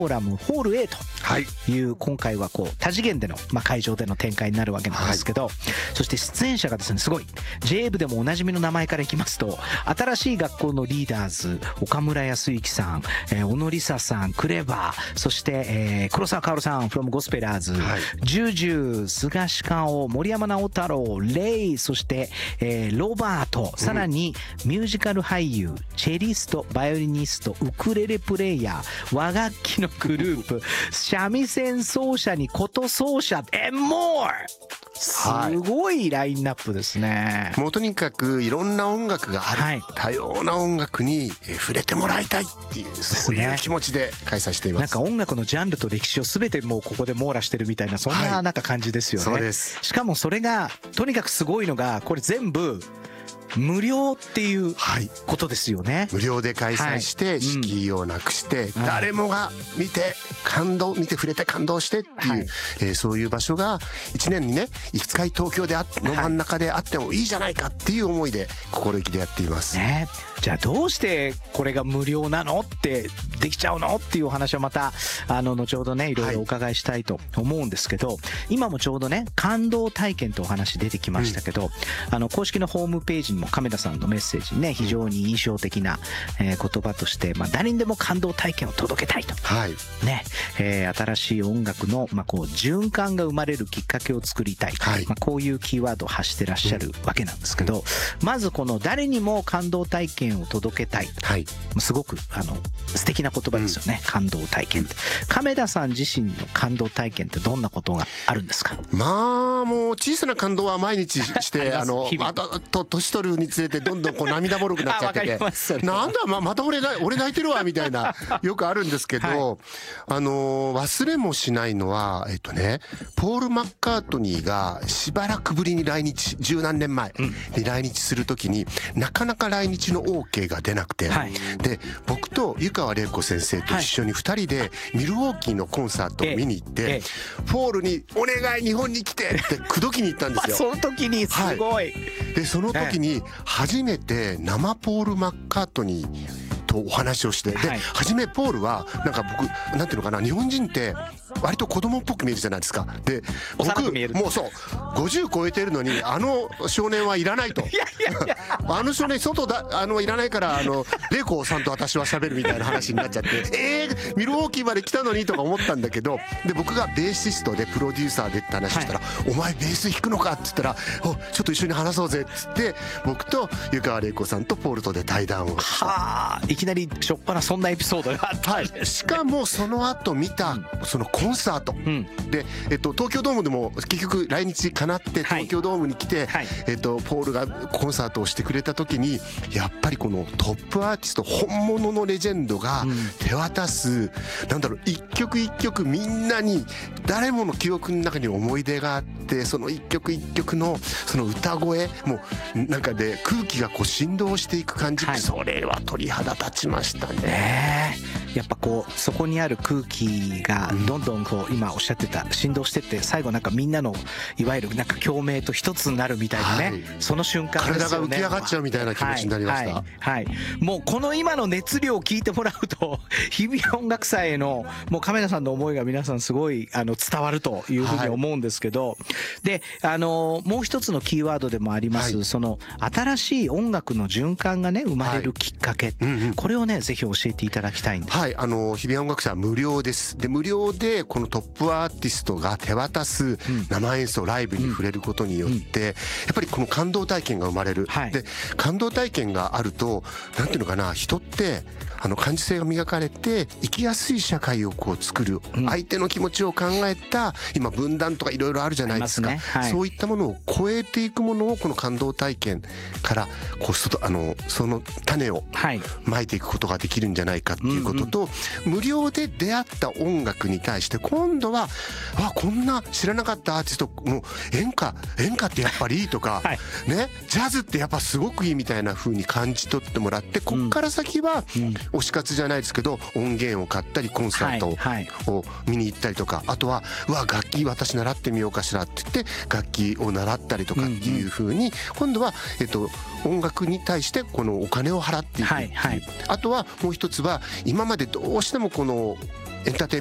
フォーラムホール A という、今回はこう多次元での、会場での展開になるわけなんですけど、そして出演者がですね、すごい J 部でもおなじみの名前からいきますと、新しい学校のリーダーズ岡村康之さん、小野梨沙さん、クレバー、そして、黒沢薫さん from ゴスペラーズ、ジュジュ、菅氏香織、森山直太朗、レイ、そして、ロバート、さらにミュージカル俳優、チェリスト、バイオリニスト、ウクレレプレイヤー、和楽器のグループ、三味線奏者に琴奏者、and more！すごいラインナップですね。 もうとにかくいろんな音楽がある、多様な音楽に触れてもらいたいっていう、そういう気持ちで開催しています。 なんか音楽のジャンルと歴史を全てもうここで網羅してるみたいな、そんななんか感じですよね。 そうです。 しかもそれがとにかくすごいのが、これ全部無料っていうことですよね。 無料で開催して敷居をなくして、誰もが見て触れて感動してっていう、そういう場所が1年にね5回東京での真ん中であってもいいじゃないかっていう思いで心意気でやっています。 じゃあどうしてこれが無料なのってできちゃうのっていうお話はまた後ほどねいろいろお伺いしたいと思うんですけど、今もちょうどね感動体験とお話出てきましたけど、公式のホームページにも亀田さんのメッセージにね非常に印象的な言葉として、誰にでも感動体験を届けたいと、ね、新しい音楽のこう循環が生まれるきっかけを作りたい、こういうキーワードを発してらっしゃるわけなんですけど、まずこの誰にも感動体験を届けたい、すごく素敵な言葉ですよね、感動体験って。亀田さん自身の感動体験ってどんなことがあるんですか？ もう小さな感動は毎日して年取るにつれてどんどんこう涙もろくなっちゃっててなんだまた俺泣いてるわみたいなよくあるんですけど、忘れもしないのはポール・マッカートニーがしばらくぶりに来日、十何年前に来日する時になかなか来日の OK が出なくて、で僕と湯川玲子先生と一緒に2人でミルウォーキーのコンサートを見に行って、ポールに「お願い日本に来て!」って口説きに行ったんですよ。 その時にすごい、 でその時に初めて生ポール・マッカートニーとお話をして、で初めポールはなんか僕なんていうのかな、日本人って割と子供っぽく見えるじゃないですか。で僕もうそう50超えてるのに少年はいらないと少年いらないから玲子さんと私は喋るみたいな話になっちゃってミルウォーキーまで来たのにとか思ったんだけど、で僕がベーシストでプロデューサーでって話したら「お前ベース弾くのか?」って言ったら「ちょっと一緒に話そうぜ」っつって僕と湯川玲子さんとポールとで対談をした。 いきなりしょっぱなそんなエピソードがあったんですね。 しかもその後見たそのコンサートで、東京ドームでも結局来日かなって東京ドームに来て、ポールがコンサートをしてくれた時にやっぱりこのトップアーティスト、本物のレジェンドが手渡す、なんだろう、一曲一曲みんなに誰もの記憶の中に思い出があって、その一曲一曲のその歌声もなんかで空気がこう振動していく感じ、それは鳥肌立ちましたね。 やっぱこうそこにある空気がどんどんこう今おっしゃってた振動してって、最後なんかみんなのいわゆるなんか共鳴と一つになるみたいなね、その瞬間ですよね。 体が浮き上がっちゃうみたいな気持ちになりました。 もうこの今の熱量を聞いてもらうと日比谷音楽祭へのもう亀田さんの思いが皆さんすごい伝わるというふうに思うんですけど、でもう一つのキーワードでもあります、その新しい音楽の循環がね生まれるきっかけ、これをねぜひ教えていただきたいんです。 日比谷音楽祭は無料です。で無料でこのトップアーティストが手渡す生演奏、ライブに触れることによって、やっぱりこの感動体験が生まれる。で感動体験があるとなんていうのかな、人って感受性が磨かれて生きやすい社会をこう作る、相手の気持ちを考えた、今分断とかいろいろあるじゃないですか、そういったものを超えていくものをこの感動体験からこうその種をまいていくことができるんじゃないかっていうことと、無料で出会った音楽に対して今度はこんな知らなかったアーティストも演歌ってやっぱりいいとか、ね、ジャズってやっぱすごくいいみたいな風に感じ取ってもらって、こっから先は推し活じゃないですけど音源を買ったりコンサートを見に行ったりとか、あとは楽器私習ってみようかしらって言って楽器を習ったりとかっていう風に、今度は音楽に対してこのお金を払っていくっていう、あとはもう一つは今までどうしてもこのエンターテイン